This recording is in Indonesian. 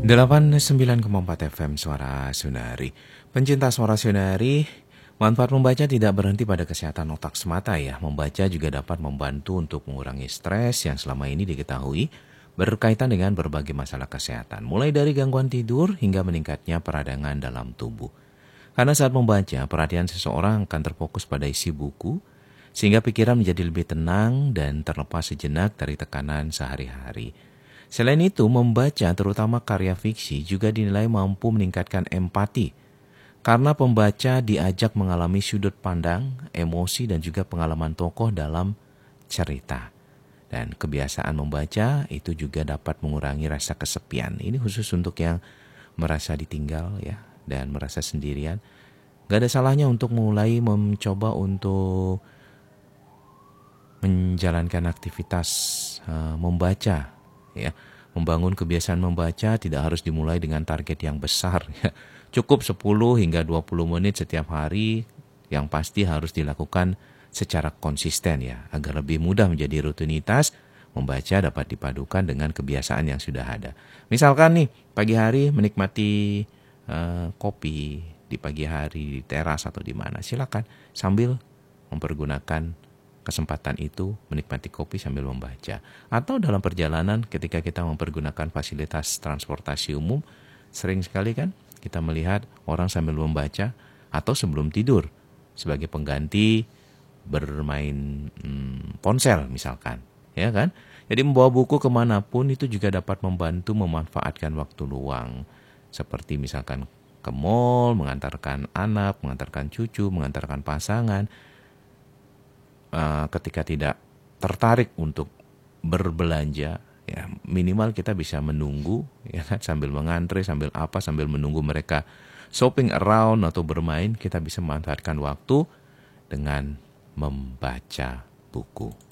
89,4 FM Suara Sunari. Pencinta Suara Sunari, manfaat membaca tidak berhenti pada kesehatan otak semata ya. Membaca juga dapat membantu untuk mengurangi stres yang selama ini diketahui berkaitan dengan berbagai masalah kesehatan. Mulai dari gangguan tidur hingga meningkatnya peradangan dalam tubuh. Karena saat membaca, perhatian seseorang akan terfokus pada isi buku, sehingga pikiran menjadi lebih tenang dan terlepas sejenak dari tekanan sehari-hari. Selain itu, membaca terutama karya fiksi juga dinilai mampu meningkatkan empati. Karena pembaca diajak mengalami sudut pandang, emosi, dan juga pengalaman tokoh dalam cerita. Dan kebiasaan membaca itu juga dapat mengurangi rasa kesepian. Ini khusus untuk yang merasa ditinggal ya dan merasa sendirian. Gak ada salahnya untuk mulai mencoba untuk menjalankan aktivitas membaca. Ya, membangun kebiasaan membaca tidak harus dimulai dengan target yang besar. Ya. Cukup 10 hingga 20 menit setiap hari yang pasti harus dilakukan secara konsisten ya. Agar lebih mudah menjadi rutinitas, membaca dapat dipadukan dengan kebiasaan yang sudah ada. Misalkan nih, pagi hari menikmati kopi di pagi hari di teras atau di mana. Silakan sambil mempergunakan kesempatan itu menikmati kopi sambil membaca. Atau dalam perjalanan ketika kita mempergunakan fasilitas transportasi umum, sering sekali kan kita melihat orang sambil membaca atau sebelum tidur sebagai pengganti bermain ponsel misalkan. Ya kan? Jadi membawa buku kemanapun itu juga dapat membantu memanfaatkan waktu luang. Seperti misalkan ke mall, mengantarkan anak, mengantarkan cucu, mengantarkan pasangan. Ketika tidak tertarik untuk berbelanja, ya minimal kita bisa menunggu, ya kan, sambil mengantre, sambil menunggu mereka shopping around atau bermain, kita bisa memanfaatkan waktu dengan membaca buku.